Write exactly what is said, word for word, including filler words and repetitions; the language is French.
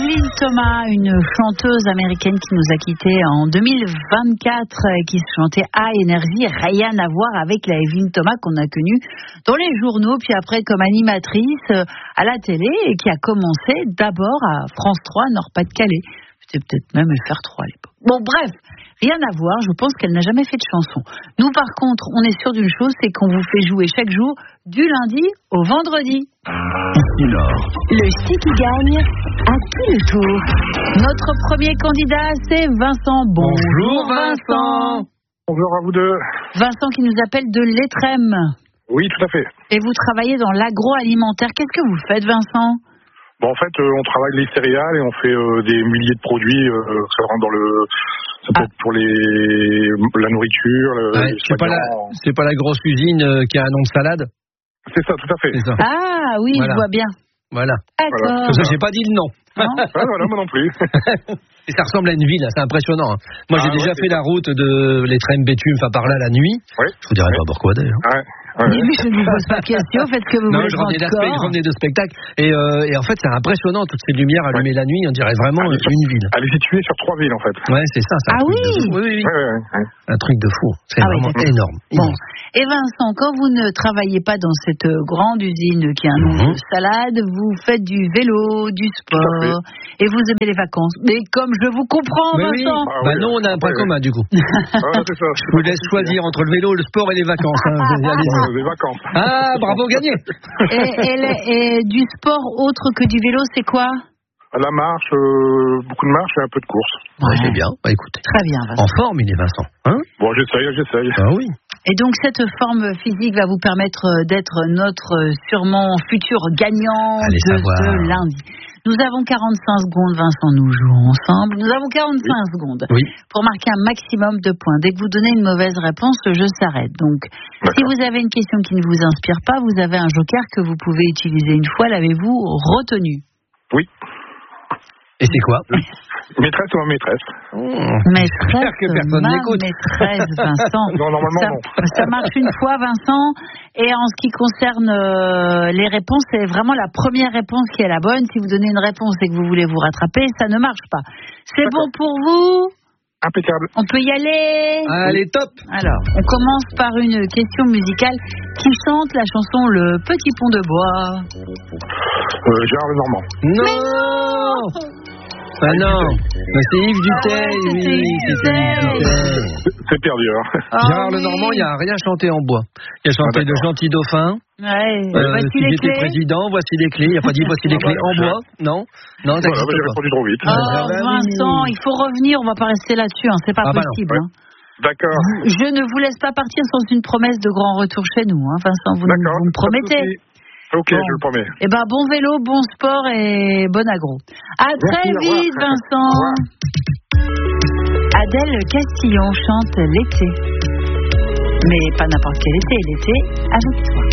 Evelyn Thomas, une chanteuse américaine qui nous a quittés en deux mille vingt-quatre, qui chantait High Energy, rien à voir avec la Evelyn Thomas qu'on a connue dans les journaux, puis après comme animatrice à la télé, et qui a commencé d'abord à France trois, Nord-Pas-de-Calais. C'était peut-être même F R trois à l'époque. Bon, bref, rien à voir, je pense qu'elle n'a jamais fait de chanson. Nous, par contre, on est sûr d'une chose, c'est qu'on vous fait jouer chaque jour, du lundi au vendredi. Ici Nord. Le Sti qui gagne à qui le tour? Notre premier candidat, c'est Vincent. Bonjour, Bonjour Vincent. Bonjour à vous deux. Vincent qui nous appelle de l'Étrême. Oui, tout à fait. Et vous travaillez dans l'agroalimentaire. Qu'est-ce que vous faites, Vincent? Bon, en fait, euh, on travaille les céréales et on fait euh, des milliers de produits. Euh, ça rentre dans le, ça peut Ah. être pour les la nourriture. Le, Ouais, les c'est pas la, soignants. c'est pas la grosse usine euh, qui a un nom de salade. C'est ça, tout à fait. C'est ça. Ah oui, Voilà. je vois bien. Voilà. D'accord. Comme ça, j'ai pas dit le nom. Non Ah, voilà, moi non plus. Et ça ressemble à une ville, c'est impressionnant. hein. Moi, Ah, j'ai déjà ouais, fait c'est la route de l'Étrême Béthune, enfin par là la nuit. Oui. Je vous dirai Ouais. pas pourquoi d'ailleurs. Ouais, ouais, Mais ouais. je ne vous pose pas de questions, faites ce que vous Non, voulez je de revenais, votre d'aspect- je corps. revenais de spectacle et, euh, et en fait c'est impressionnant toutes ces lumières allumées la nuit, on dirait vraiment Ah, euh, bien sûr. une ville. Elle est située sur trois villes, en fait. Ouais, c'est ça, c'est un Ah truc oui de fou. Oui, oui, oui. Ouais, ouais, ouais. Un truc de fou. C'est Ah oui, vraiment d'accord. énorme. Bon. immense. Et Vincent, quand vous ne travaillez pas dans cette euh, grande usine qui a un nom Mhm. de salade, vous faites du vélo, du sport, et vous aimez les vacances. Mais comme je vous comprends, Mais oui. Vincent. Ah Bah oui, non, on a un point ouais, commun du coup. Ah, c'est ça. Je vous laisse choisir entre le vélo, le sport et les vacances. hein. Allez-y. Ouais, des vacances. Ah, bravo, gagné. Et, et le- et du sport autre que du vélo, c'est quoi? La marche, euh, beaucoup de marche et un peu de course. Ouais, c'est bien. Bah écoutez. Très bien, Vincent. En forme, il est Vincent. Hein Bon, j'essaye, j'essaye. Ah oui. Et donc cette forme physique va vous permettre euh, d'être notre euh, sûrement futur gagnant Allez de savoir. ce lundi. Nous avons quarante-cinq secondes, Vincent, nous jouons ensemble. Nous avons quarante-cinq secondes Oui. pour marquer un maximum de points. Dès que vous donnez une mauvaise réponse, je s'arrête. Donc, si D'accord. vous avez une question qui ne vous inspire pas, vous avez un joker que vous pouvez utiliser une fois. L'avez-vous retenu? Oui. Et c'est quoi Maîtresse ou ma maîtresse? Maîtresse, J'espère que personne ma n'écoute. maîtresse, Vincent. Non, normalement, ça, non. ça marche une fois, Vincent. Et en ce qui concerne euh, les réponses, c'est vraiment la première réponse qui est la bonne. Si vous donnez une réponse et que vous voulez vous rattraper, ça ne marche pas. C'est bon D'accord. pour vous? Impeccable. On peut y aller? Allez, top. Alors, on commence par une question musicale. Qui chante la chanson Le Petit Pont de Bois? Euh, Gérard Lenormand. Non. Ah non. Mais c'est Yves Duteil. Ah, c'était oui, Yves c'était Yves Duteil. Duteil. C'est perdu, hein. Ah Gérard oui. Lenormand, il n'a rien chanté en bois. Il a chanté Ah, Le d'accord. Gentil Dauphin. Ouais, Euh, voici si les j'étais clés. président, voici les clés. Il n'a pas dit voici les clés en bois. Non. Non, ça Voilà, bah, n'existe j'ai pas. répondu trop vite. Oh, Ah, bah oui. Vincent, il faut revenir, on va pas rester là-dessus, hein, c'est pas Ah, bah non. possible. Ouais. hein. D'accord. Je ne vous laisse pas partir sans une promesse de grand retour chez nous, hein, Vincent, vous, nous- D'accord. vous me pas de promettez. souci. Ok, Bon. je le promets. Eh ben, bon vélo, bon sport et bon agro. À très Merci, au revoir. vite, Au Vincent. revoir. Adèle Castillon chante l'été. Mais pas n'importe quel été, l'été avec toi.